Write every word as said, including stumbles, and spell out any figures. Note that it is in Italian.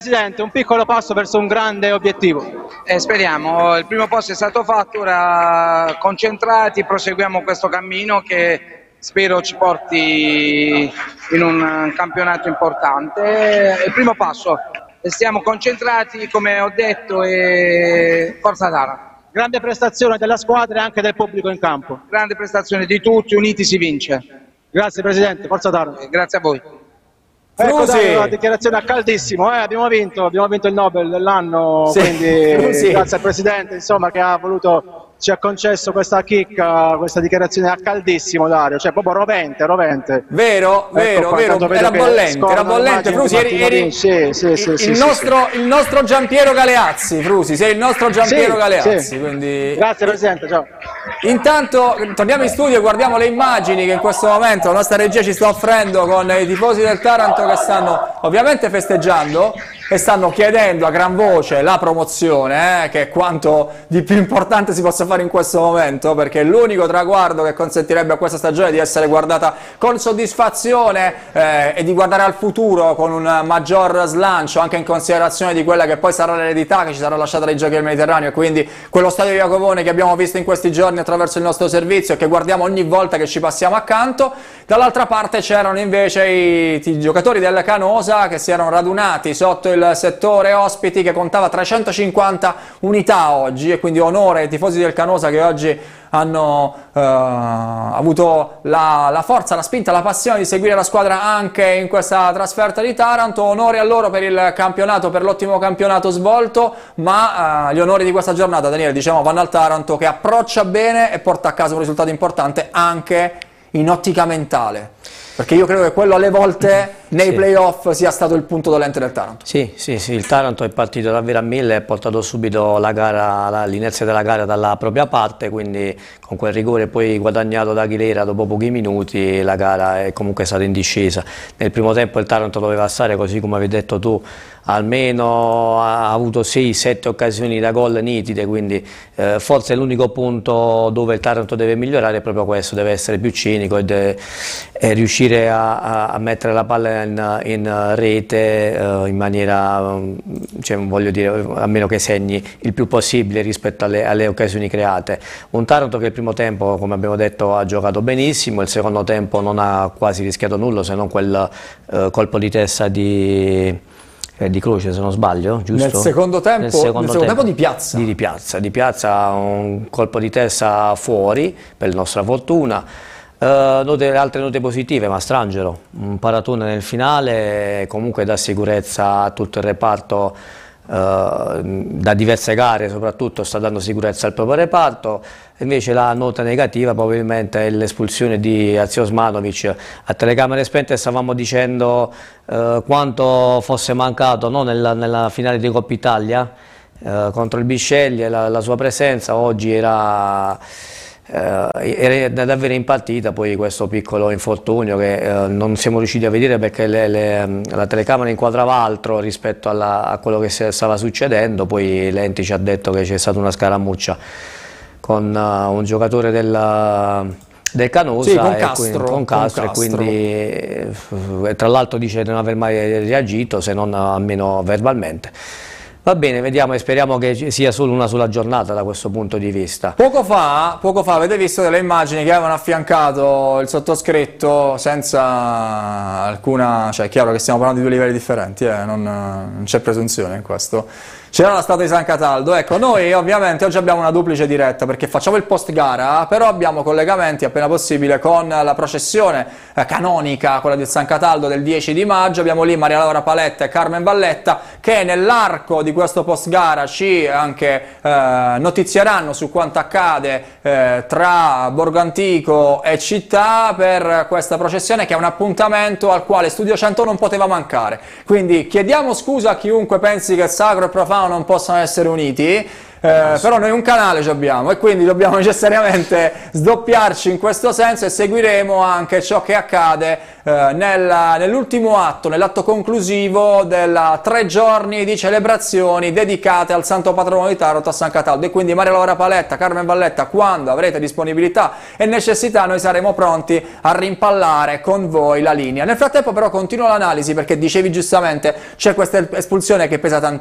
Presidente, un piccolo passo verso un grande obiettivo. Eh, speriamo, il primo passo è stato fatto, ora concentrati proseguiamo questo cammino che spero ci porti in un campionato importante. Il primo passo, stiamo concentrati come ho detto e forza Taranto. Grande prestazione della squadra e anche del pubblico in campo. Grande prestazione di tutti, uniti si vince. Grazie Presidente, forza Taranto. Eh, grazie a voi. Ecco, dai, una dichiarazione a caldissimo, eh, abbiamo vinto, abbiamo vinto il Nobel dell'anno, sì, quindi sì. Grazie al Presidente insomma, che ha voluto, ci ha concesso questa chicca, questa dichiarazione a caldissimo, Dario, cioè proprio rovente, rovente. Vero, vero, ecco, vero, era bollente, era bollente, Frusi, eri, eri sì, sì, sì, il, sì, il, sì, nostro, sì. il nostro Giampiero Galeazzi, Frusi, sei il nostro Giampiero sì, Galeazzi, sì. Quindi... Grazie Presidente, ciao. Intanto torniamo in studio e guardiamo le immagini che in questo momento la nostra regia ci sta offrendo con i tifosi del Taranto che stanno ovviamente festeggiando e stanno chiedendo a gran voce la promozione, eh, che è quanto di più importante si possa fare in questo momento, perché è l'unico traguardo che consentirebbe a questa stagione di essere guardata con soddisfazione eh, e di guardare al futuro con un maggior slancio, anche in considerazione di quella che poi sarà l'eredità che ci sarà lasciata dai Giochi del Mediterraneo, e quindi quello stadio di Jacopone che abbiamo visto in questi giorni attraverso il nostro servizio e che guardiamo ogni volta che ci passiamo accanto. Dall'altra parte c'erano invece i, i giocatori del Canosa che si erano radunati sotto il settore ospiti che contava trecentocinquanta unità oggi, e quindi onore ai tifosi del Canosa che oggi hanno eh, avuto la, la forza, la spinta, la passione di seguire la squadra anche in questa trasferta di Taranto. Onore a loro per il campionato, per l'ottimo campionato svolto, ma eh, gli onori di questa giornata, Daniele, diciamo vanno al Taranto che approccia bene e porta a casa un risultato importante anche in ottica mentale, perché io credo che quello alle volte nei sì. playoff sia stato il punto dolente del Taranto. Sì, sì, sì, il Taranto è partito davvero a mille, ha portato subito la gara, l'inerzia della gara dalla propria parte, quindi con quel rigore poi guadagnato da Aguilera dopo pochi minuti la gara è comunque stata in discesa. Nel primo tempo il Taranto doveva stare, così come avevi detto tu, almeno ha avuto sei sette occasioni da gol nitide, quindi eh, forse l'unico punto dove il Taranto deve migliorare è proprio questo, deve essere più cinico e, deve, e riuscire a, a, a mettere la palla in, in rete eh, in maniera, cioè, voglio dire, a meno che segni il più possibile rispetto alle, alle occasioni create. Un Taranto che il primo tempo, come abbiamo detto, ha giocato benissimo, il secondo tempo non ha quasi rischiato nulla se non quel eh, colpo di testa di... di Croce, se non sbaglio, giusto? Nel secondo tempo, nel secondo nel secondo tempo, tempo di Piazza. Di, di Piazza, di Piazza, un colpo di testa fuori, per nostra fortuna. Uh, note, altre note positive, Mastrangelo, un paratone nel finale, comunque dà sicurezza a tutto il reparto, uh, da diverse gare soprattutto sta dando sicurezza al proprio reparto. Invece la nota negativa probabilmente è l'espulsione di Azio Osmanovic. A telecamere spente stavamo dicendo uh, quanto fosse mancato, no, nella, nella finale di Coppa Italia uh, contro il Bisceglie, la, la sua presenza oggi era... Uh, era davvero in partita, poi questo piccolo infortunio che uh, non siamo riusciti a vedere perché le, le, la telecamera inquadrava altro rispetto alla, a quello che stava succedendo. Poi Lenti ci ha detto che c'è stata una scaramuccia con uh, un giocatore del, del Canosa, sì, con e Castro, quindi, con Castro, con Castro. E quindi eh, tra l'altro dice di non aver mai reagito, se non almeno verbalmente. Va bene, vediamo e speriamo che sia solo una sola giornata da questo punto di vista. Poco fa, poco fa avete visto delle immagini che avevano affiancato il sottoscritto senza alcuna... cioè è chiaro che stiamo parlando di due livelli differenti, eh, non, non c'è presunzione in questo. C'era la statua di San Cataldo, ecco, noi ovviamente oggi abbiamo una duplice diretta perché facciamo il post gara, però abbiamo collegamenti appena possibile con la processione eh, canonica, quella di San Cataldo del dieci di maggio, abbiamo lì Maria Laura Paletta e Carmen Valletta che nell'arco di questo post gara ci anche eh, notizieranno su quanto accade eh, tra Borgo Antico e città per questa processione, che è un appuntamento al quale Studio cento non poteva mancare. Quindi chiediamo scusa a chiunque pensi che sacro e profano non possano essere uniti, Eh, però noi un canale ci abbiamo e quindi dobbiamo necessariamente sdoppiarci in questo senso e seguiremo anche ciò che accade eh, nel, nell'ultimo atto, nell'atto conclusivo della tre giorni di celebrazioni dedicate al santo patrono di Taranto, a San Cataldo. E quindi Maria Laura Paletta, Carmen Valletta, quando avrete disponibilità e necessità noi saremo pronti a rimpallare con voi la linea. Nel frattempo però continuo l'analisi, perché dicevi giustamente c'è questa espulsione che pesa tantissimo.